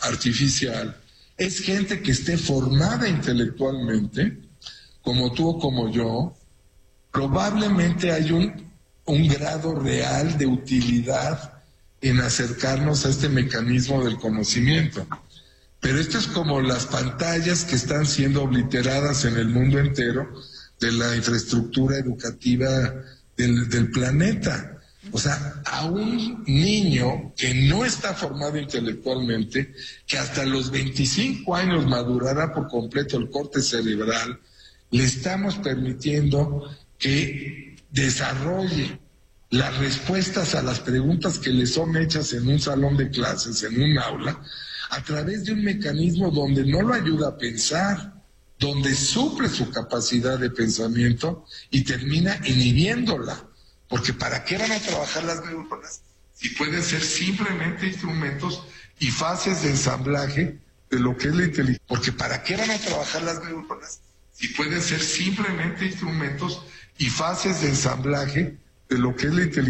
artificial es gente que esté formada intelectualmente, como tú o como yo. Probablemente hay un grado real de utilidad en acercarnos a este mecanismo del conocimiento. Pero esto es como las pantallas que están siendo obliteradas en el mundo entero de la infraestructura educativa del planeta. O sea, a un niño que no está formado intelectualmente, que hasta los 25 años madurará por completo el corte cerebral, le estamos permitiendo que desarrolle las respuestas a las preguntas que le son hechas en un salón de clases, en un aula, a través de un mecanismo donde no lo ayuda a pensar, donde suple su capacidad de pensamiento y termina inhibiéndola. Porque ¿para qué van a trabajar las neuronas si pueden ser simplemente instrumentos y fases de ensamblaje de lo que es la inteligencia? Porque ¿para qué van a trabajar las neuronas si pueden ser simplemente instrumentos y fases de ensamblaje de lo que es la inteligencia?